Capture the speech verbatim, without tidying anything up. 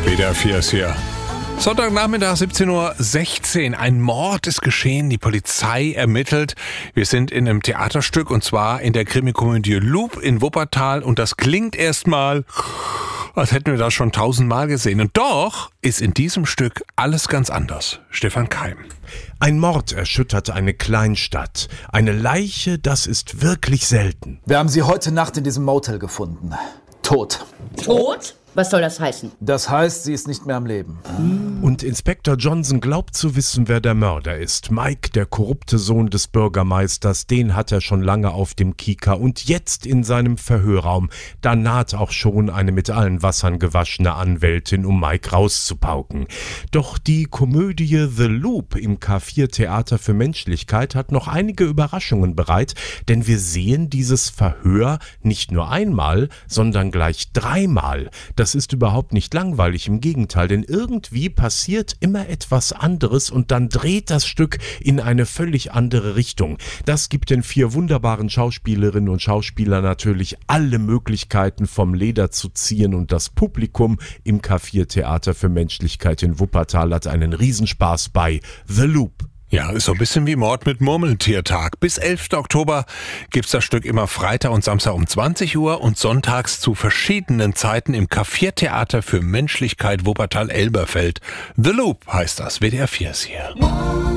W D R vier ist hier. Sonntagnachmittag siebzehn Uhr sechzehn. Ein Mord ist geschehen, die Polizei ermittelt. Wir sind in einem Theaterstück und zwar in der Krimikomödie Loop in Wuppertal und das klingt erstmal, als hätten wir das schon tausendmal gesehen. Und doch ist in diesem Stück alles ganz anders. Stefan Keim. Ein Mord erschüttert eine Kleinstadt. Eine Leiche, das ist wirklich selten. Wir haben sie heute Nacht in diesem Motel gefunden. Tot. Tot? Was soll das heißen? Das heißt, sie ist nicht mehr am Leben. Und Inspektor Johnson glaubt zu wissen, wer der Mörder ist. Mike, der korrupte Sohn des Bürgermeisters, den hat er schon lange auf dem Kieker und jetzt in seinem Verhörraum. Da naht auch schon eine mit allen Wassern gewaschene Anwältin, um Mike rauszupauken. Doch die Komödie The Loop im K vier Theater für Menschlichkeit hat noch einige Überraschungen bereit, denn wir sehen dieses Verhör nicht nur einmal, sondern gleich dreimal. Das ist überhaupt nicht langweilig, im Gegenteil, denn irgendwie passiert immer etwas anderes und dann dreht das Stück in eine völlig andere Richtung. Das gibt den vier wunderbaren Schauspielerinnen und Schauspielern natürlich alle Möglichkeiten vom Leder zu ziehen und das Publikum im K vier Theater für Menschlichkeit in Wuppertal hat einen Riesenspaß bei The Loop. Ja, ist so ein bisschen wie Mord mit Murmeltiertag. Bis elften Oktober gibt's das Stück immer Freitag und Samstag um zwanzig Uhr und sonntags zu verschiedenen Zeiten im K vier Theater für Menschlichkeit Wuppertal-Elberfeld. The Loop heißt das. W D R vier ist hier.